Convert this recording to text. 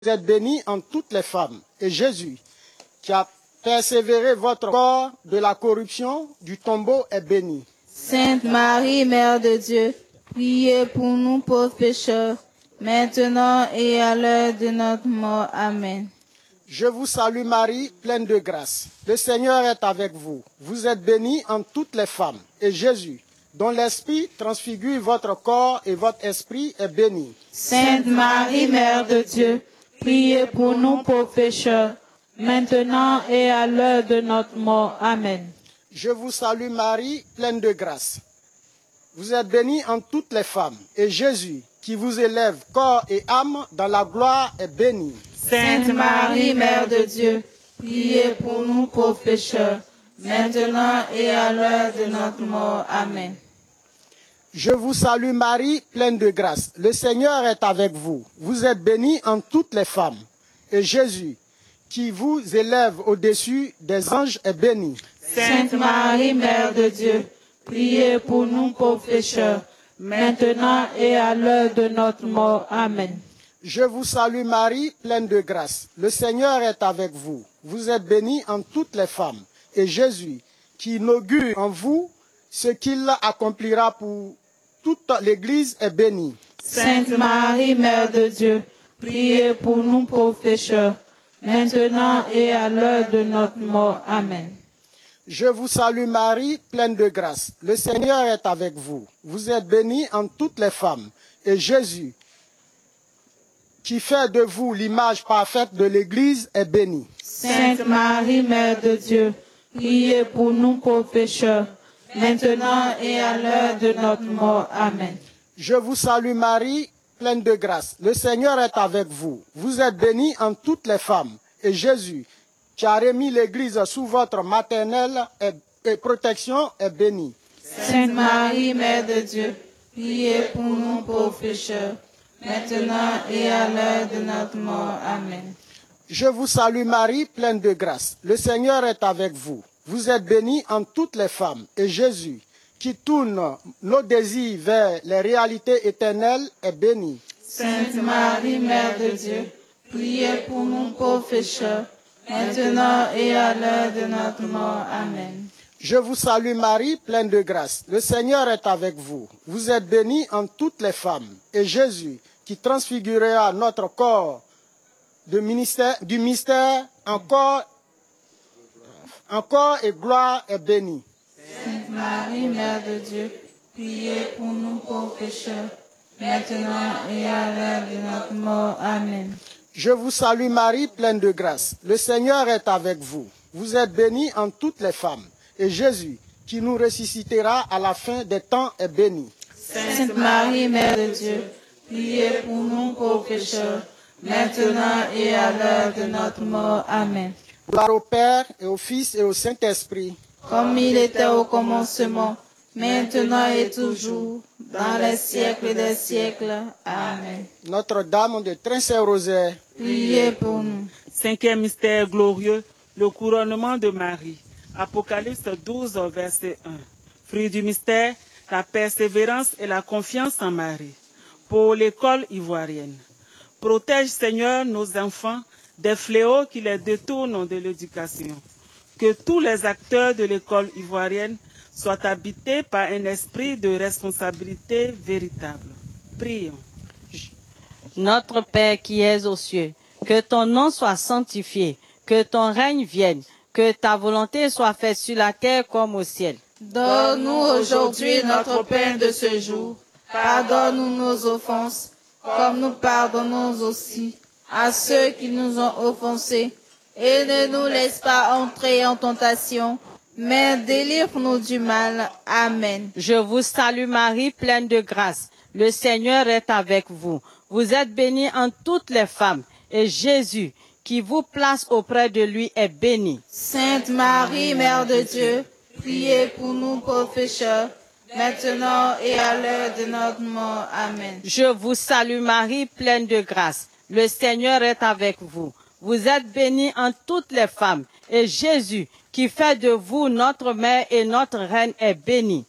Vous êtes bénie en toutes les femmes, et Jésus, qui a persévéré votre corps de la corruption du tombeau, est béni. Sainte Marie, Mère de Dieu, priez pour nous pauvres pécheurs, maintenant et à l'heure de notre mort. Amen. Je vous salue Marie, pleine de grâce. Le Seigneur est avec vous. Vous êtes bénie en toutes les femmes, et Jésus, dont l'Esprit transfigure votre corps et votre esprit, est béni. Sainte Marie, Mère de Dieu, priez pour nous pauvres pécheurs, maintenant et à l'heure de notre mort. Amen. Je vous salue Marie, pleine de grâce. Vous êtes bénie en toutes les femmes, et Jésus, qui vous élève corps et âme dans la gloire, est béni. Sainte Marie, Mère de Dieu, priez pour nous pauvres pécheurs, maintenant et à l'heure de notre mort. Amen. Je vous salue Marie, pleine de grâce. Le Seigneur est avec vous. Vous êtes bénie en toutes les femmes, et Jésus, qui vous élève au-dessus des anges, est béni. Sainte Marie, Mère de Dieu, priez pour nous pauvres pécheurs, maintenant et à l'heure de notre mort. Amen. Je vous salue Marie, pleine de grâce. Le Seigneur est avec vous. Vous êtes bénie en toutes les femmes, et Jésus, qui inaugure en vous ce qu'il accomplira pour toute l'Église, est béni. Sainte Marie, Mère de Dieu, priez pour nous pauvres pécheurs, maintenant et à l'heure de notre mort. Amen. Je vous salue Marie, pleine de grâce. Le Seigneur est avec vous. Vous êtes bénie en toutes les femmes, et Jésus, qui fait de vous l'image parfaite de l'Église, est béni. Sainte Marie, Mère de Dieu, priez pour nous pauvres pécheurs, maintenant et à l'heure de notre mort. Amen. Je vous salue Marie, pleine de grâce. Le Seigneur est avec vous. Vous êtes bénie en toutes les femmes, et Jésus, qui a remis l'Église sous votre maternelle et protection, est béni. Sainte Marie, Mère de Dieu, priez pour nous pauvres pécheurs, maintenant et à l'heure de notre mort. Amen. Je vous salue Marie, pleine de grâce. Le Seigneur est avec vous. Vous êtes bénie en toutes les femmes, et Jésus, qui tourne nos désirs vers les réalités éternelles, est béni. Sainte Marie, Mère de Dieu, priez pour nous pauvres pécheurs, maintenant et à l'heure de notre mort. Amen. Je vous salue Marie, pleine de grâce. Le Seigneur est avec vous. Vous êtes bénie en toutes les femmes, et Jésus, qui transfigurera notre corps du mystère en corps et gloire, est béni. Sainte Marie, Mère de Dieu, priez pour nous pauvres pécheurs, maintenant et à l'heure de notre mort. Amen. Je vous salue Marie, pleine de grâce. Le Seigneur est avec vous. Vous êtes bénie en toutes les femmes, et Jésus, qui nous ressuscitera à la fin des temps, est béni. Sainte Marie, Mère de Dieu, priez pour nous pauvres pécheurs, maintenant et à l'heure de notre mort. Amen. Gloire au Père, et au Fils, et au Saint-Esprit. Comme il était au commencement, maintenant et toujours, dans les siècles des siècles. Amen. Notre-Dame de Très Saint-Rosaire, priez pour nous. Cinquième mystère glorieux, le couronnement de Marie. Apocalypse 12, verset 1. Fruit du mystère, la persévérance et la confiance en Marie. Pour l'école ivoirienne. Protège, Seigneur, nos enfants des fléaux qui les détournent de l'éducation. Que tous les acteurs de l'école ivoirienne soient habités par un esprit de responsabilité véritable. Prions. Notre Père qui es aux cieux, que ton nom soit sanctifié, que ton règne vienne, que ta volonté soit faite sur la terre comme au ciel. Donne-nous aujourd'hui notre pain de ce jour. Pardonne-nous nos offenses, comme nous pardonnons aussi à ceux qui nous ont offensés. Et ne nous laisse pas entrer en tentation, mais délivre-nous du mal. Amen. Je vous salue Marie, pleine de grâce. Le Seigneur est avec vous. Vous êtes bénie en toutes les femmes, et Jésus, qui vous place auprès de lui, est béni. Sainte Marie, Mère de Dieu, priez pour nous pauvres pécheurs, maintenant et à l'heure de notre mort. Amen. Je vous salue Marie, pleine de grâce. Le Seigneur est avec vous. Vous êtes bénie en toutes les femmes, et Jésus, qui fait de vous notre mère et notre reine, est béni.